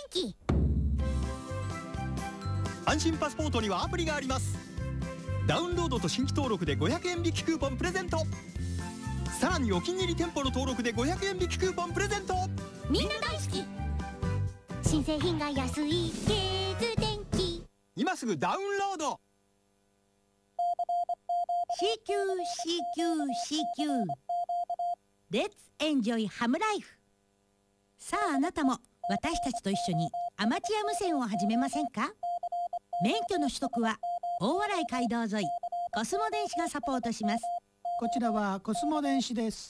気。 安心パスポートにはアプリがあります。ダウンロードと新規登録で500円引きクーポンプレゼント。さらにお気に入り店舗の登録で500円引きクーポンプレゼント。 みんな大好き。新製品が安いケーズ電気。 今すぐダウンロード。 CQCQCQ レッツエンジョイハムライフ。さああなたも私たちと一緒にアマチュア無線を始めませんか？免許の取得は大洗街道沿いコスモ電子がサポートします。 こちらはコスモ電子です。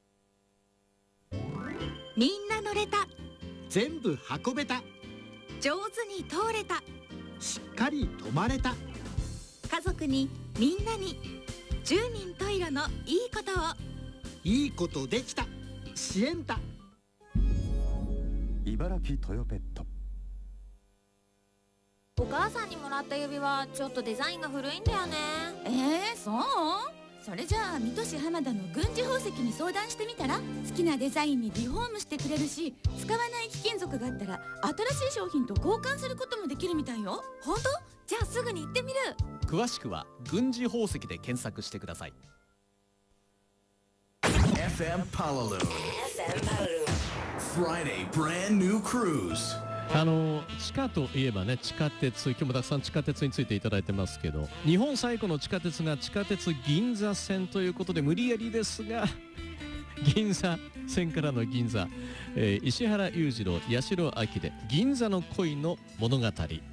みんな乗れた、 全部運べた、 上手に通れた、 しっかり止まれた、 家族にみんなに十人十色のいいことを。 いいことできた、シエンタ。 茨城トヨペット。 お母さんにもらった指輪ちょっとデザインが古いんだよね。 そう？それじゃあ水戸市浜田の軍事宝石に相談してみたら？好きなデザインにリフォームしてくれるし、使わない貴金属があったら新しい商品と交換することもできるみたいよ。本当？じゃあすぐに行ってみる。 詳しくは軍事宝石で検索してください。 FM Palalo Friday brand new cruise。 地下といえばね、地下鉄、今日もたくさん地下鉄についていただいてますけど、日本最古の地下鉄が地下鉄銀座線ということで無理やりですが銀座線からの銀座、石原裕次郎、八代亜紀で銀座の恋の物語